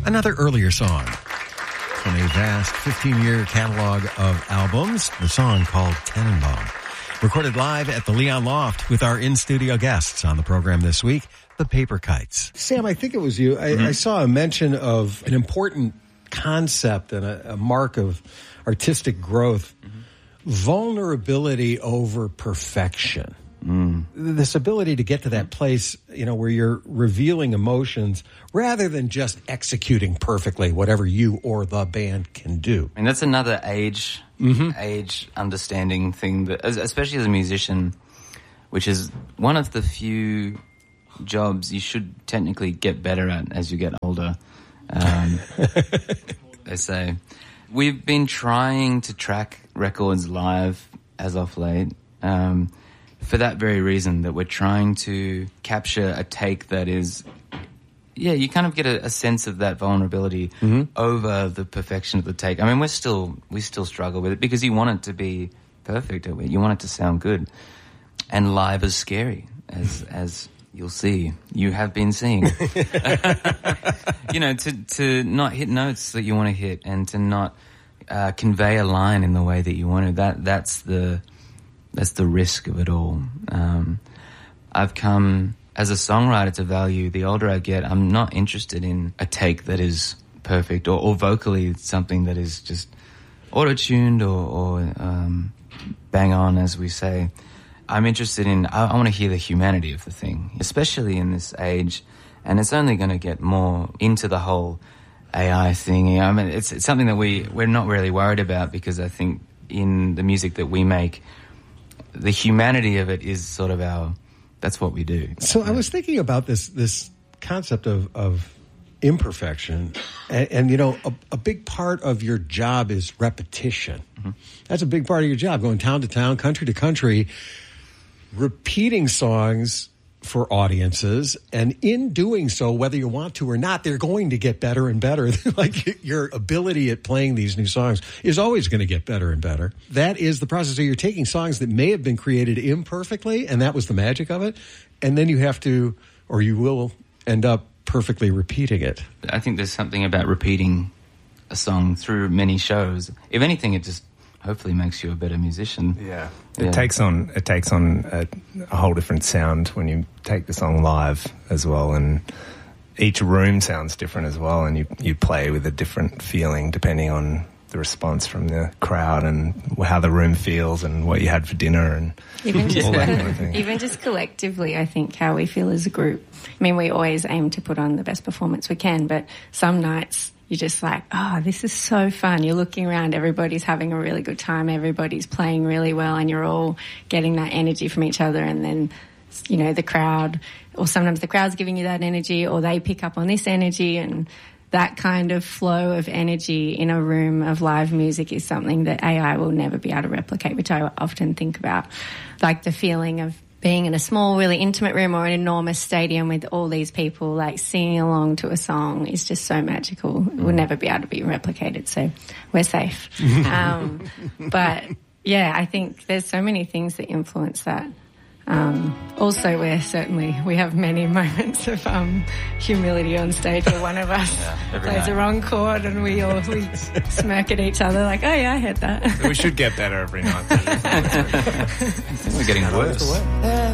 Another earlier song from a vast 15-year catalog of albums, the song called Tannenbaum. Recorded live at the Leon Loft with our in-studio guests on the program this week, the Paper Kites. Sam, I think it was you. I saw a mention of an important concept and a mark of artistic growth, vulnerability over perfection. This ability to get to that place, where you're revealing emotions rather than just executing perfectly whatever you or the band can do. And that's another age understanding thing, that, especially as a musician, which is one of the few jobs you should technically get better at as you get older. They say. We've been trying to track records live as of late, for that very reason, that we're trying to capture a take that is, you kind of get a sense of that vulnerability over the perfection of the take. I mean, we still struggle with it because you want it to be perfect. You want it to sound good. And live is scary, as you'll see. You have been seeing. To not hit notes that you want to hit and to not convey a line in the way that you want to. That's the risk of it all. I've come as a songwriter to value, the older I get, I'm not interested in a take that is perfect or vocally something that is just auto-tuned or bang on, as we say. I'm interested in, I want to hear the humanity of the thing, especially in this age, and it's only going to get more into the whole AI thing. I mean, it's something that we're not really worried about, because I think in the music that we make, the humanity of it is sort of that's what we do. So I was thinking about this concept of imperfection, and a big part of your job is repetition. That's a big part of your job, going town to town, country to country, repeating songs for audiences, and in doing so, whether you want to or not, they're going to get better and better. Like, your ability at playing these new songs is always going to get better and better. That is the process. So you're taking songs that may have been created imperfectly, and that was the magic of it, and then you have to, or you will end up perfectly repeating it. I think there's something about repeating a song through many shows. If anything, it just hopefully makes you a better musician. Yeah. It takes on a whole different sound when you take the song live as well, and each room sounds different as well, and you play with a different feeling depending on the response from the crowd and how the room feels and what you had for dinner and even just all that kind of thing. Even just collectively, I think, how we feel as a group. I mean, we always aim to put on the best performance we can, but some nights you're just like, this is so fun. You're looking around, everybody's having a really good time, everybody's playing really well, and you're all getting that energy from each other. And then, the crowd, or sometimes the crowd's giving you that energy, or they pick up on this energy, and that kind of flow of energy in a room of live music is something that AI will never be able to replicate, which I often think about. Like the feeling of being in a small, really intimate room or an enormous stadium with all these people, like, singing along to a song is just so magical. It will never be able to be replicated, so we're safe. But, I think there's so many things that influence that. Also, we have many moments of humility on stage where one of us plays the wrong chord and we smirk at each other like, I heard that. We should get better every night. We're getting worse.